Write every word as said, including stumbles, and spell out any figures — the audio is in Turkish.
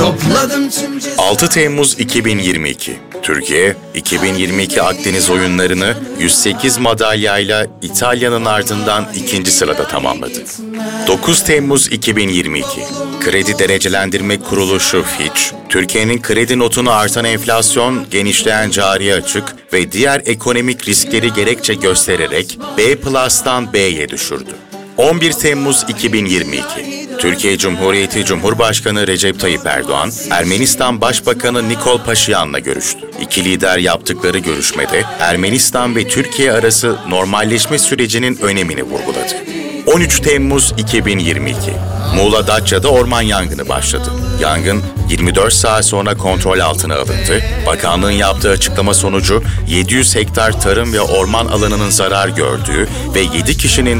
Topladım tüm cesaret. altı Temmuz iki bin yirmi iki. Türkiye, iki bin yirmi iki Akdeniz oyunlarını yüz sekiz madalyayla İtalya'nın ardından ikinci sırada tamamladı. dokuz Temmuz iki bin yirmi iki. Kredi Derecelendirme Kuruluşu Fitch, Türkiye'nin kredi notunu artan enflasyon, genişleyen cari açık ve diğer ekonomik riskleri gerekçe göstererek B Plus'tan B'ye düşürdü. on bir Temmuz iki bin yirmi iki. Türkiye Cumhuriyeti Cumhurbaşkanı Recep Tayyip Erdoğan, Ermenistan Başbakanı Nikol Paşinyan'la görüştü. İki lider yaptıkları görüşmede Ermenistan ve Türkiye arası normalleşme sürecinin önemini vurguladı. on üç Temmuz iki bin yirmi iki. Muğla Datça'da orman yangını başladı. Yangın yirmi dört saat sonra kontrol altına alındı. Bakanlığın yaptığı açıklama sonucu yedi yüz hektar tarım ve orman alanının zarar gördüğü ve yedi kişinin